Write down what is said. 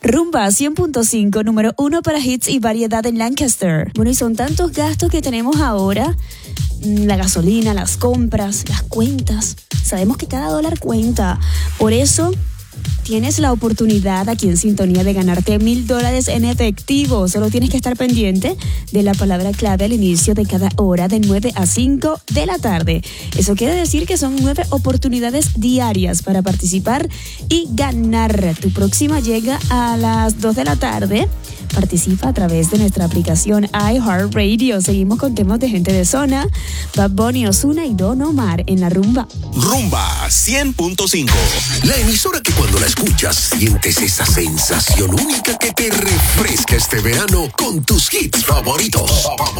Rumba 100.5, número 1 para hits y variedad en Lancaster. Bueno, y son tantos gastos que tenemos ahora. La gasolina, las compras, las cuentas. Sabemos que cada dólar cuenta. Por eso tienes la oportunidad aquí en Sintonía de ganarte $1,000 en efectivo. Solo tienes que estar pendiente de la palabra clave al inicio de cada hora de 9 a 5 de la tarde. Eso quiere decir que son 9 oportunidades diarias para participar y ganar. Tu próxima llega a las 2 de la tarde. Participa a través de nuestra aplicación iHeartRadio. Seguimos con temas de gente de zona. Bad Bunny, Ozuna y Don Omar en la Rumba. Rumba 100.5. La emisora que cuando la escuchas sientes esa sensación única que te refresca este verano con tus hits favoritos.